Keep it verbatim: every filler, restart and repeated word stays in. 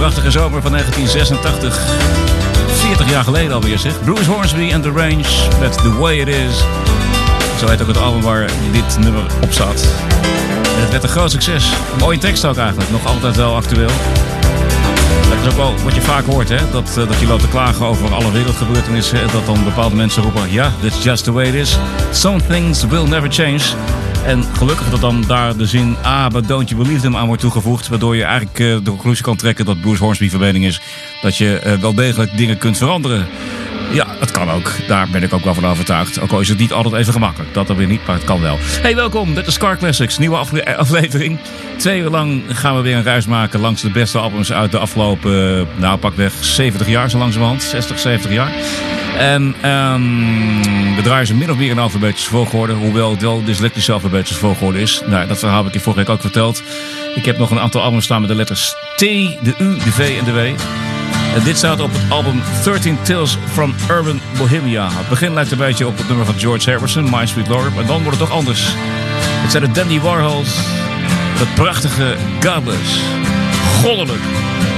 prachtige zomer van negentien zesentachtig. veertig jaar geleden alweer, zeg. Bruce Hornsby and The Range met The Way It Is. Zo heet ook het album waar dit nummer op staat. En het werd een groot succes. Een mooie tekst ook eigenlijk. Nog altijd wel actueel. Dat is ook wel wat je vaak hoort, hè? Dat, dat je loopt te klagen over alle wereldgebeurtenissen. Dat dan bepaalde mensen roepen, ja, that's just the way it is. Some things will never change. En gelukkig dat dan daar de zin ah, but don't you believe them aan wordt toegevoegd. Waardoor je eigenlijk uh, de conclusie kan trekken dat Bruce Hornsby van mening is dat je uh, wel degelijk dingen kunt veranderen. Ja, het kan ook. Daar ben ik ook wel van overtuigd. Ook al is het niet altijd even gemakkelijk. Dat dan weer niet, maar het kan wel. Hey, welkom. Dit is Car Classics. Nieuwe afle- aflevering. Twee uur lang gaan we weer een reis maken langs de beste albums uit de afgelopen, nou pakweg zeventig jaar zo langzamerhand. zestig, zeventig jaar. En um, we draaien ze min of meer in alfabetische volgorde. Hoewel het wel dyslectische alfabetische volgorde is. Nou, dat verhaal heb ik je vorige week ook verteld. Ik heb nog een aantal albums staan met de letters T, de U, de V en de W. En dit staat op het album thirteen Tales from Urban Bohemia. Het begin lijkt een beetje op het nummer van George Harrison, My Sweet Lord. Maar dan wordt het toch anders. Het zijn de Dandy Warhols. Dat prachtige Godless. Goddelijk.